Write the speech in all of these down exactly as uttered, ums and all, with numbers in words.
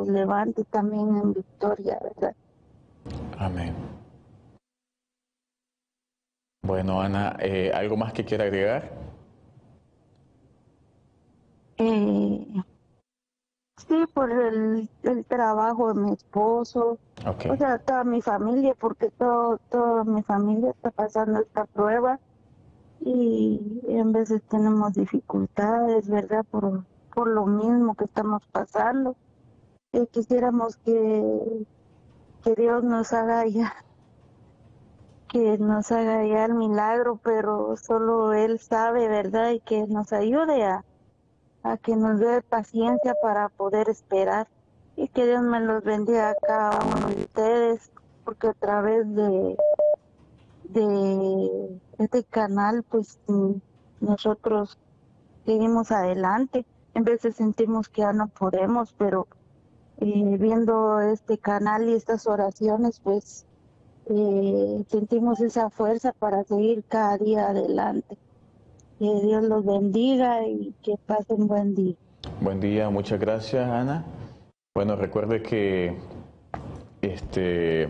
los levante también en victoria, ¿verdad? Amén. Bueno, Ana, eh, ¿algo más que quiera agregar? Eh, sí, por el, el trabajo de mi esposo, Okay. o sea, toda mi familia, porque todo, toda mi familia está pasando esta prueba y en veces tenemos dificultades, ¿verdad? Por, por lo mismo que estamos pasando. Y quisiéramos que, que Dios nos haga ya, que nos haga ya el milagro, pero solo Él sabe, ¿verdad? Y que nos ayude a, a que nos dé paciencia para poder esperar. Y que Dios me los bendiga a cada uno de ustedes, porque a través de, de este canal, pues nosotros seguimos adelante. En veces sentimos que ya no podemos, pero eh, viendo este canal y estas oraciones, pues eh, sentimos esa fuerza para seguir cada día adelante. Que Dios los bendiga y que pasen buen día. Buen día, muchas gracias, Ana. Bueno, recuerde que este,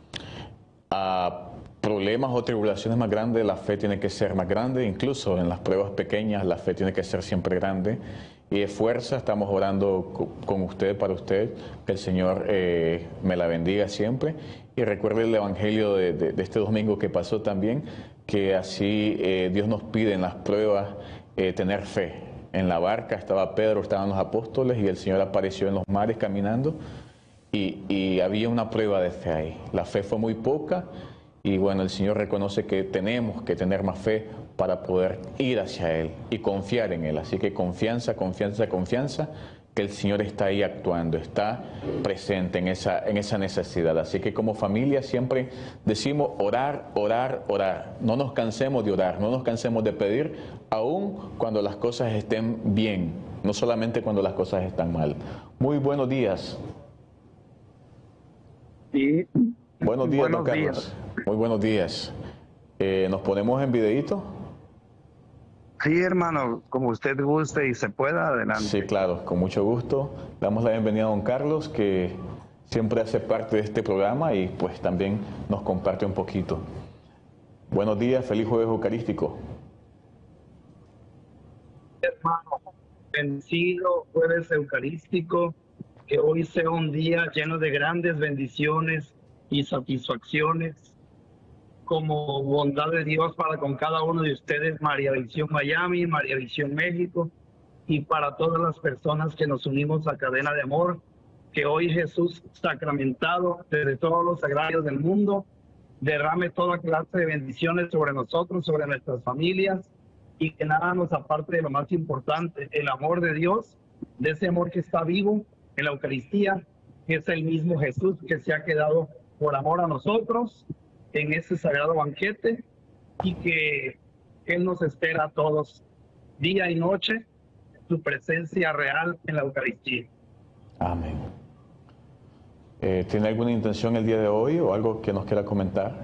a problemas o tribulaciones más grandes, la fe tiene que ser más grande, incluso en las pruebas pequeñas la fe tiene que ser siempre grande. Y de fuerza estamos orando con usted, para usted, que el Señor eh, me la bendiga siempre. Y recuerde el Evangelio de, de, de este domingo que pasó también, que así eh, Dios nos pide en las pruebas eh, tener fe. En la barca estaba Pedro, estaban los apóstoles y el Señor apareció en los mares caminando. Y, y había una prueba de fe ahí. La fe fue muy poca y bueno, el Señor reconoce que tenemos que tener más fe para poder ir hacia Él y confiar en Él. Así que confianza, confianza, confianza, que el Señor está ahí actuando, está presente en esa, en esa necesidad. Así que como familia siempre decimos orar, orar, orar. No nos cansemos de orar, no nos cansemos de pedir, aun cuando las cosas estén bien, no solamente cuando las cosas están mal. Muy buenos días. Sí. Buenos días, Buenos don Carlos. días. Muy buenos días. Eh, ¿Nos ponemos en videíto? Sí, hermano, como usted guste y se pueda, adelante. Sí, claro, con mucho gusto. Damos la bienvenida a don Carlos, que siempre hace parte de este programa y pues también nos comparte un poquito. Buenos días, feliz jueves eucarístico. Hermano, bendecido jueves eucarístico, que hoy sea un día lleno de grandes bendiciones y satisfacciones, como bondad de Dios para con cada uno de ustedes, María Visión Miami, María Visión México, y para todas las personas que nos unimos a Cadena de Amor, que hoy Jesús sacramentado desde todos los sagrarios del mundo derrame toda clase de bendiciones sobre nosotros, sobre nuestras familias, y que nada nos aparte de lo más importante, el amor de Dios, de ese amor que está vivo en la Eucaristía, que es el mismo Jesús que se ha quedado por amor a nosotros en ese sagrado banquete, y que Él nos espera a todos día y noche, su presencia real en la Eucaristía. Amén. Eh, ¿Tiene alguna intención el día de hoy o algo que nos quiera comentar?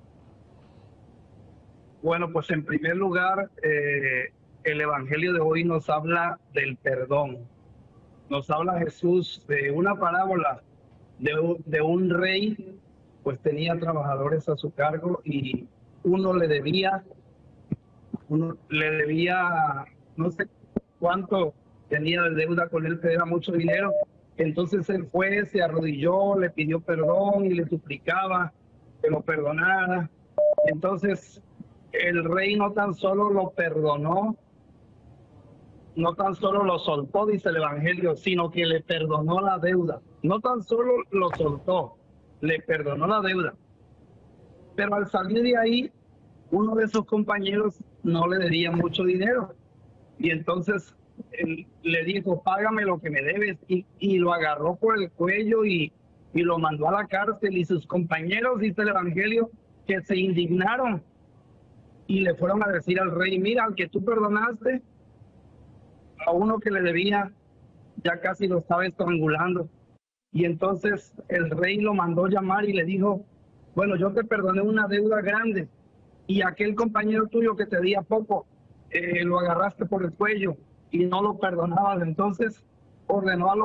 Bueno, pues en primer lugar, eh, el Evangelio de hoy nos habla del perdón. Nos habla Jesús de una parábola de un, de un rey, pues tenía trabajadores a su cargo y uno le debía, uno le debía, no sé cuánto tenía de deuda con él, que era mucho dinero. Entonces él fue, se arrodilló, le pidió perdón y le suplicaba que lo perdonara. Entonces el rey no tan solo lo perdonó, no tan solo lo soltó, dice el Evangelio, sino que le perdonó la deuda. No tan solo lo soltó, le perdonó la deuda. Pero al salir de ahí, uno de sus compañeros no le debía mucho dinero. Y entonces él le dijo, págame lo que me debes. Y, y lo agarró por el cuello y, y lo mandó a la cárcel. Y sus compañeros, dice el Evangelio, que se indignaron y le fueron a decir al rey, mira, al que tú perdonaste, a uno que le debía, ya casi lo estaba estrangulando. Y entonces el rey lo mandó llamar y le dijo, bueno, yo te perdoné una deuda grande y aquel compañero tuyo que te debía poco, eh, lo agarraste por el cuello y no lo perdonabas. Entonces ordenó a los